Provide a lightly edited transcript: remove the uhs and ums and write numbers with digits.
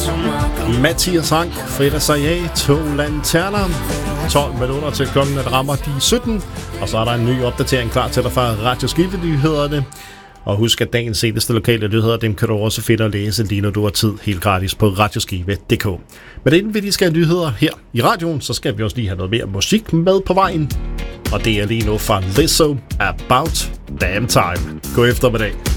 Mathias Hank, Frida Sayé, To Lanterner. 12 minutter til klokken, at rammer de 17. Og så er der en ny opdatering klar til dig fra Radio Skive, hedder det. Og husk, at dagens seneste lokale nyheder, dem kan du også finde og læse lige når du har tid, helt gratis på radioskive.dk. Men inden vi lige skal have nyheder her i radioen, så skal vi også lige have noget mere musik med på vejen. Og det er lige nu fra Lizzo, About Damn Time. God eftermiddag.